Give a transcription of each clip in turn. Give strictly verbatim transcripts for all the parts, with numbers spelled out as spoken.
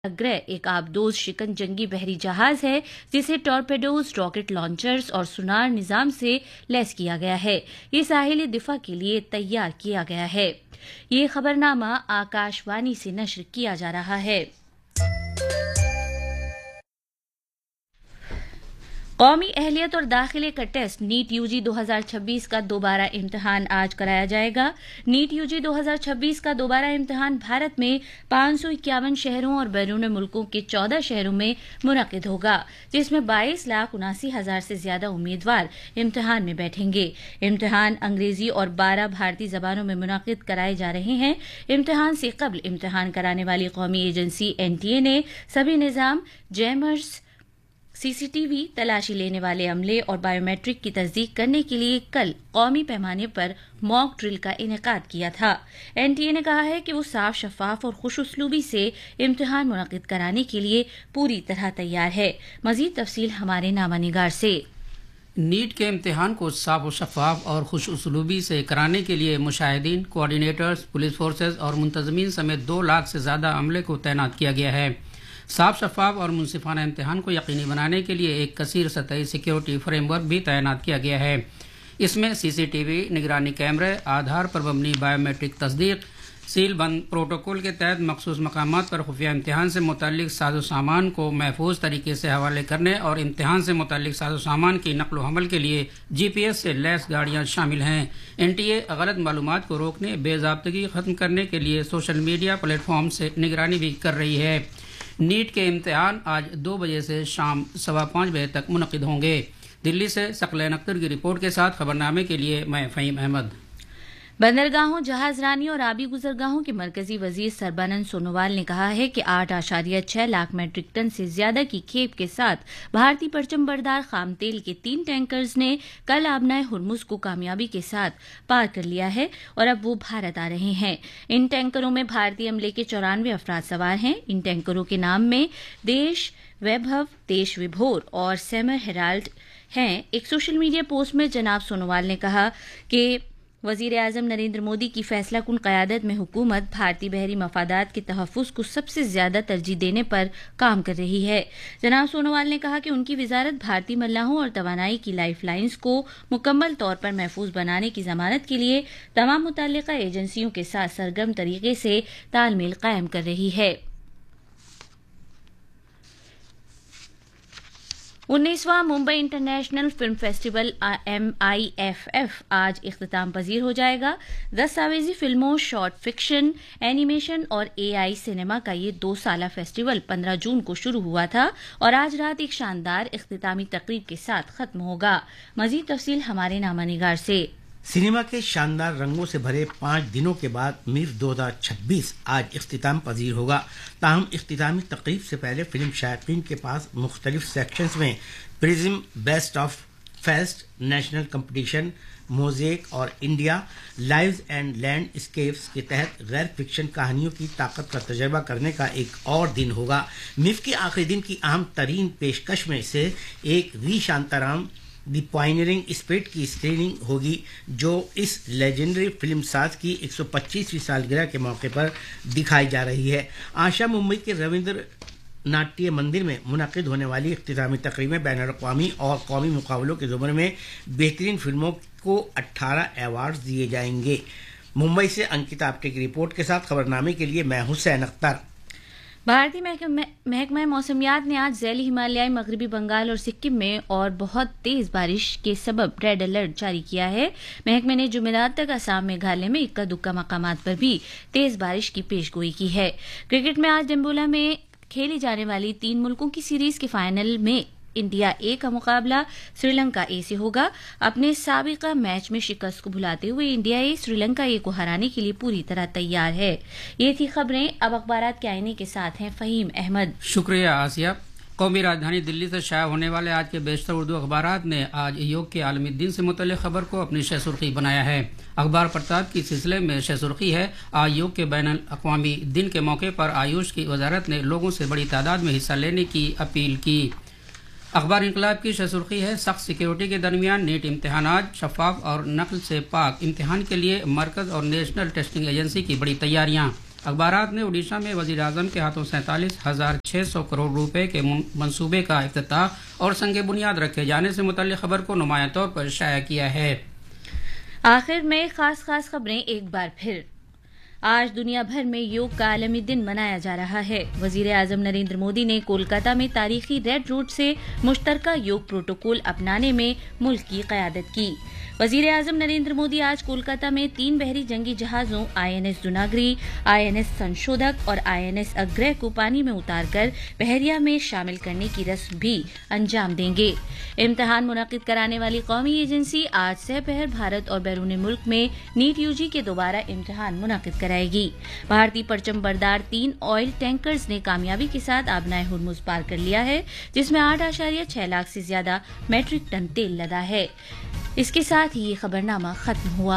ग्रह एक आबदोज शिकन जंगी बहरी जहाज है जिसे टॉर्पेडोज, रॉकेट लॉन्चर्स और सुनार निजाम से लैस किया गया है। ये साहिली दिफा के लिए तैयार किया गया है। ये खबरनामा आकाशवाणी से नश्र किया जा रहा है। कौमी अहलियत और दाखिले का टेस्ट नीट यूजी दो हज़ार छब्बीस का दोबारा इम्तिहान आज कराया जाएगा। नीट यूजी दो हज़ार छब्बीस का दोबारा इम्तिहान भारत में पाँच सौ इक्यावन शहरों और बैरून मुल्कों के चौदह शहरों में मुनक्किद होगा, जिसमें बाईस लाख उनासी हजार से ज्यादा उम्मीदवार इम्तिहान में बैठेंगे। इम्तिहान अंग्रेजी और बारह भारतीय जबानों में मुनक्किद कराए जा रहे हैं। इम्तिहान से कबल इम्तिहान कराने वाली कौमी एजेंसी एनटीए ने सभी निजाम, जैमर्स, सीसीटीवी, तलाशी लेने वाले अमले और बायोमेट्रिक की तस्दीक करने के लिए कल कौमी पैमाने पर मॉक ड्रिल का इनेकाद किया था। एनटीए ने कहा है कि वो साफ, शफाफ और खुश उसलूबी से इम्तिहान मुनक्किद कराने के लिए पूरी तरह तैयार है। मजीद तफसील हमारे नामानिगार से। नीट के इम्तिहान को साफ और शफाफ और खुश उसलूबी से कराने के लिए मुशाहिदीन, कोऑर्डिनेटर्स, पुलिस फोर्सेज और मुंतजमीन समेत दो लाख से ज्यादा अमले को तैनात किया गया है। साफ, शफाफ और मुनसिफाना इम्तिहान को यकीनी बनाने के लिए एक कसीर सतही सिक्योरिटी फ्रेमवर्क भी तैनात किया गया है। इसमें सीसीटीवी, निगरानी कैमरे, आधार पर मबनी बायोमेट्रिक तस्दीक, सील बंद प्रोटोकॉल के तहत मखसूस मकामात पर खुफिया इम्तिहान से मुतल्लिक साजो सामान को महफूज तरीके से हवाले करने और इम्तिहान से मुतल्लिक साजो सामान की नकलो हमल के लिए जीपीएस से लैस गाड़ियाँ शामिल हैं। एनटीए गलत मालूमात को रोकने, बेज़ाब्तगी खत्म करने के लिए सोशल मीडिया प्लेटफॉर्म से निगरानी भी कर रही है। नीट के इम्तिहान आज दो बजे से शाम सवा पाँच बजे तक मुनक्किद होंगे। दिल्ली से सकलैन अख्तर की रिपोर्ट के साथ खबरनामे के लिए मैं फ़हीम अहमद। बंदरगाहों, जहाजरानी और आबी गुजरगाहों के मरकजी वजीर सरबानंद सोनोवाल ने कहा है कि आठ आशारिया छह लाख मैट्रिक टन से ज्यादा की खेप के साथ भारतीय परचम बरदार खाम तेल के तीन टैंकर्स ने कल आबनाए हुर्मुज को कामयाबी के साथ पार कर लिया है और अब वो भारत आ रहे हैं। इन टैंकरों में भारतीय अमले के चौरानवे अफराद सवार हैं। इन टैंकरों के नाम में देश वैभव, देश विभोर और सेमर हेराल्ड हैं। एक सोशल मीडिया पोस्ट में जनाब सोनोवाल ने कहा कि वजीर आजम नरेंद्र मोदी की फैसला कुन क़यादत में हुकूमत भारतीय बहरी मफादात के तहफ़्फ़ुज़ को सबसे ज्यादा तरजीह देने पर काम कर रही है। जनाब सोनोवाल ने कहा कि उनकी वजारत भारतीय मल्लाहों और तवानाई की लाइफ लाइन्स को मुकम्मल तौर पर महफूज बनाने की जमानत के लिए तमाम मुतल्लिका एजेंसियों के साथ सरगर्म तरीके से तालमेल कायम कर रही है। उन्नीसवां Mumbai international film festival M I F F आज इख्तिताम पजीर हो जाएगा। दस्तावेजी फिल्मों, शॉर्ट फिक्शन, एनिमेशन और ए आई सिनेमा का ये दो साला फेस्टिवल पंद्रह जून को शुरू हुआ था और आज रात एक शानदार इख्तितामी तकरीब के साथ खत्म होगा। मजीद तफसील हमारे नामानिगार से। सिनेमा के शानदार रंगों से भरे पाँच दिनों के बाद मीर दो हज़ार छब्बीस आज इख्तिताम पजीर होगा। ताहम इख्तितामी तकरीब से पहले फिल्म शायकीन के पास मुख्तलिफ सेक्शंस में prism, best of fest, national competition, mosaic और इंडिया लाइव्स एंड लैंडस्केप्स के तहत गैर फिक्शन कहानियों की ताकत का तजर्बा करने का एक और दिन होगा। मिफ के आखिरी दिन की अहम तरीन पेशकश में से एक we Shantaram the pioneering spirit की स्क्रीनिंग होगी, जो इस लेजेंडरी फिल्म साज की एक सौ पच्चीसवीं सालगिरह के मौके पर दिखाई जा रही है। आशा मुंबई के रविंद्र नाट्य मंदिर में मुनक्किद होने वाली इख्तितामी तकरीब में बैनुल अक़वामी और कौमी मुकाबलों के ज़ुमरे में बेहतरीन फिल्मों को अट्ठारह अवार्ड दिए जाएंगे। मुंबई से अंकिता आप्टे की रिपोर्ट के साथ खबरनामे के लिए मैं हुसैन अख्तर। भारतीय महकमा मौसमियात ने आज ज़ैली हिमालयाई मगरबी बंगाल और सिक्किम में और बहुत तेज बारिश के सबब रेड अलर्ट जारी किया है। महकमे ने जुमेरात तक असम, मेघालय में इक्का दुक्का मकामात पर भी तेज बारिश की पेशगोई की है। क्रिकेट में आज डम्बोला में खेली जाने वाली तीन मुल्कों की सीरीज के फाइनल में इंडिया ए का मुकाबला श्रीलंका ए से होगा। अपने साबिका मैच में शिकस्त को भुलाते हुए इंडिया ए श्रीलंका ए को हराने के लिए पूरी तरह तैयार है। ये थी खबरें। अब अखबारात के आईने के साथ हैं फ़हीम अहमद। शुक्रिया आसिया। कौमी राजधानी दिल्ली से शाया होने वाले आज के बेशतर उर्दू अखबारात ने आज योग के आलमी दिन से मुतल्लिक़ खबर को अपनी शह सुर्खी बनाया है। अखबार प्रताप की सिलसिले में शह सुर्खी है, आज योग के बैनुल अक़वामी दिन के मौके पर आयुष की वजारत ने लोगों से बड़ी तादाद में हिस्सा लेने की अपील की। अखबार इनकलाब की शह सुर्खी है, सख्त सिक्योरिटी के दरमियान नीट इम्तिहान शफाफ और नकल से पाक इम्तिहान के लिए मरकज और नेशनल टेस्टिंग एजेंसी की बड़ी तैयारियां। अखबारात ने उड़ीसा में वजीर आजम के हाथों सैंतालीस हजार छह सौ करोड़ रुपए के मंसूबे का इफ्तिताह और संग बुनियाद रखे जाने से मुतल्लिक खबर को नुमाया तौर पर शाया किया है। आखिर में खास खास खबरें एक बार फिर। आज दुनिया भर में योग का आलमी दिन मनाया जा रहा है। वजीर आजम नरेंद्र मोदी ने कोलकाता में तारीखी रेड रूट से मुश्तरका योग प्रोटोकॉल अपनाने में मुल्क की क़यादत की। वजीर आजम नरेंद्र मोदी आज कोलकाता में तीन बहरी जंगी जहाजों आईएनएस दुनागरी, आईएनएस संशोधक और आईएनएस अग्रय को पानी में उतारकर बहरिया में शामिल करने की रस्म भी अंजाम देंगे। इम्तिहान मुनक्किद कराने वाली कौमी एजेंसी आज सहपहर भारत और बैरून मुल्क में नीट यूजी के दोबारा इम्तिहान मुनक्किद कराएगी। भारतीय परचम बरदार तीन ऑयल टैंकर्स ने कामयाबी के साथ आबनाए हुर्मुज पार कर लिया है, जिसमें आठ आशारिया छह लाख से ज्यादा मैट्रिक टन तेल लदा है। इसके साथ ही ये खबरनामा खत्म हुआ।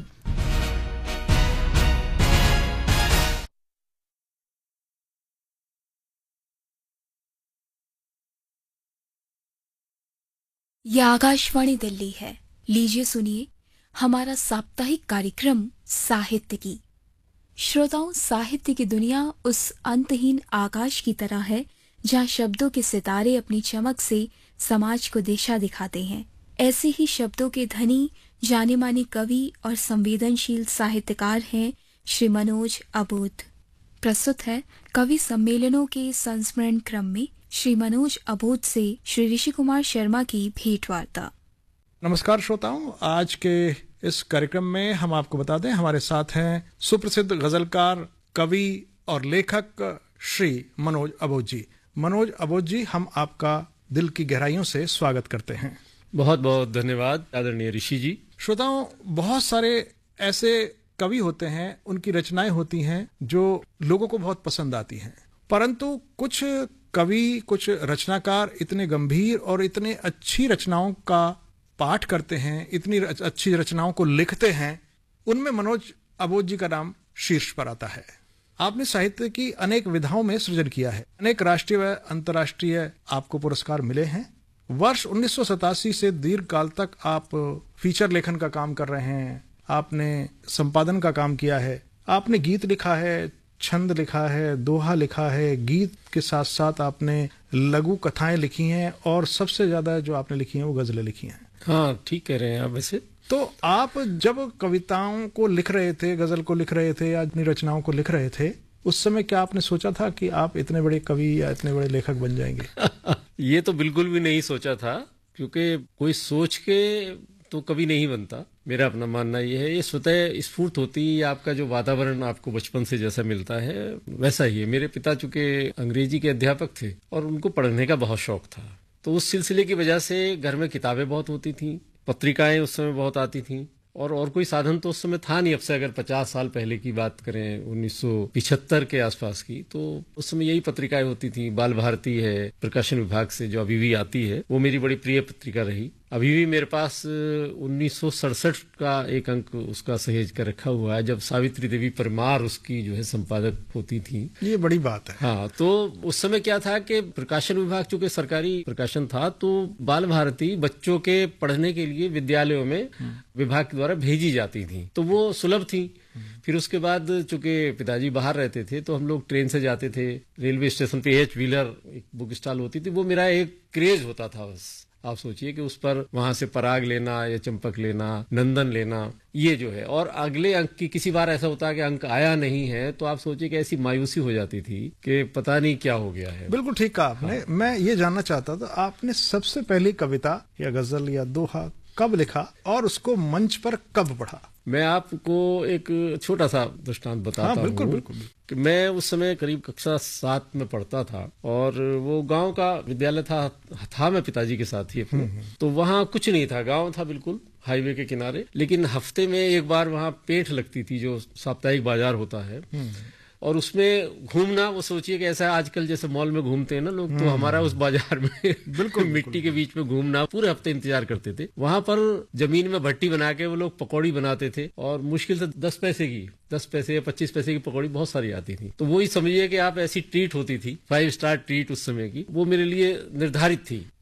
यह आकाशवाणी दिल्ली है। लीजिए सुनिए हमारा साप्ताहिक कार्यक्रम साहित्य की। श्रोताओं, साहित्य की दुनिया उस अंतहीन आकाश की तरह है जहाँ शब्दों के सितारे अपनी चमक से समाज को दिशा दिखाते हैं। ऐसे ही शब्दों के धनी जाने माने कवि और संवेदनशील साहित्यकार हैं श्री मनोज अबोध। प्रस्तुत है कवि सम्मेलनों के संस्मरण क्रम में श्री मनोज अबोध से श्री ऋषि कुमार शर्मा की भेंट वार्ता। नमस्कार श्रोताओं, आज के इस कार्यक्रम में हम आपको बता दें हमारे साथ हैं सुप्रसिद्ध गजलकार, कवि और लेखक श्री मनोज अबोध जी। मनोज अबोध जी, हम आपका दिल की गहराइयों से स्वागत करते हैं। बहुत बहुत धन्यवाद आदरणीय ऋषि जी। श्रोताओं, बहुत सारे ऐसे कवि होते हैं, उनकी रचनाएं होती हैं जो लोगों को बहुत पसंद आती हैं, परंतु कुछ कवि, कुछ रचनाकार इतने गंभीर और इतने अच्छी रचनाओं का पाठ करते हैं, इतनी अच्छी रचनाओं को लिखते हैं, उनमें मनोज अबोध जी का नाम शीर्ष पर आता है। आपने साहित्य की अनेक विधाओं में सृजन किया है, अनेक राष्ट्रीय व अंतर्राष्ट्रीय आपको पुरस्कार मिले हैं। वर्ष उन्नीस सौ सतासी से दीर्घ काल तक आप फीचर लेखन का काम कर रहे हैं, आपने संपादन का काम किया है, आपने गीत लिखा है, छंद लिखा है, दोहा लिखा है, गीत के साथ साथ आपने लघु कथाएं लिखी हैं और सबसे ज्यादा जो आपने लिखी हैं वो गजलें लिखी हैं। हाँ, ठीक कह रहे हैं आप। वैसे तो आप जब कविताओं को लिख रहे थे, गजल को लिख रहे थे या अपनी रचनाओं को लिख रहे थे, उस समय क्या आपने सोचा था कि आप इतने बड़े कवि या इतने बड़े लेखक बन जाएंगे? ये तो बिल्कुल भी नहीं सोचा था, क्योंकि कोई सोच के तो कभी नहीं बनता। मेरा अपना मानना ये है, ये स्वतः स्फूर्त होती है। आपका जो वातावरण आपको बचपन से जैसा मिलता है वैसा ही है। मेरे पिता चूंकि अंग्रेजी के अध्यापक थे और उनको पढ़ने का बहुत शौक था, तो उस सिलसिले की वजह से घर में किताबें बहुत होती थी, पत्रिकाएं उस समय बहुत आती थी, और और कोई साधन तो उस समय था नहीं। अब से अगर पचास साल पहले की बात करें, उन्नीस सौ पिछहत्तर के आसपास की, तो उस समय यही पत्रिकाएं होती थी। बाल भारती है, प्रकाशन विभाग से जो अभी भी आती है, वो मेरी बड़ी प्रिय पत्रिका रही। अभी भी मेरे पास उन्नीस सौ सड़सठ का एक अंक उसका सहेज कर रखा हुआ है, जब सावित्री देवी परमार उसकी जो है संपादक होती थी। ये बड़ी बात है। हाँ, तो उस समय क्या था कि प्रकाशन विभाग चूंकि सरकारी प्रकाशन था, तो बाल भारती बच्चों के पढ़ने के लिए विद्यालयों में विभाग के द्वारा भेजी जाती थी, तो वो सुलभ थी। फिर उसके बाद चूंकि पिताजी बाहर रहते थे, तो हम लोग ट्रेन से जाते थे। रेलवे स्टेशन पे एच व्हीलर एक बुक स्टॉल होती थी, वो मेरा एक क्रेज होता था। बस आप सोचिए कि उस पर वहां से पराग लेना या चंपक लेना, नंदन लेना, ये जो है। और अगले अंक की किसी बार ऐसा होता है कि अंक आया नहीं है, तो आप सोचिए कि ऐसी मायूसी हो जाती थी कि पता नहीं क्या हो गया है। बिल्कुल ठीक कहा आपने। हाँ। मैं ये जानना चाहता था, आपने सबसे पहली कविता या गजल या दोहा कब लिखा और उसको मंच पर कब पढ़ा? मैं आपको एक छोटा सा दृष्टांत बताता हूँ। हाँ, बिल्कुल बिल्कुल। कि मैं उस समय करीब कक्षा सात में पढ़ता था, और वो गांव का विद्यालय था था मैं पिताजी के साथ ही अपने। तो वहाँ कुछ नहीं था, गांव था बिल्कुल हाईवे के किनारे, लेकिन हफ्ते में एक बार वहाँ पेठ लगती थी, जो साप्ताहिक बाजार होता है, और उसमें घूमना। वो सोचिए कि ऐसा आजकल जैसे मॉल में घूमते हैं ना लोग, तो हमारा उस बाजार में बिल्कुल मिट्टी के बीच में घूमना, पूरे हफ्ते इंतजार करते थे। वहां पर जमीन में भट्टी बना के वो लोग पकौड़ी बनाते थे, और मुश्किल से दस पैसे की दस पैसे या पच्चीस पैसे की पकौड़ी बहुत सारी आती थी। तो वही समझिए कि आप ऐसी ट्रीट होती थी, फाइव स्टार ट्रीट उस समय की, वो मेरे लिए निर्धारित थी।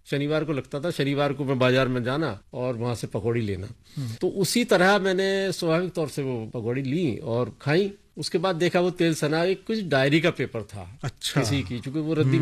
शनिवार को लगता था, शनिवार को मैं बाजार में जाना और वहां से पकौड़ी लेना। तो उसी तरह मैंने स्वाभाविक तौर से वो पकौड़ी ली और खाई। उसके बाद देखा वो तेल सना एक कुछ डायरी का पेपर था अच्छा। किसी की, चूंकि वो रद्दी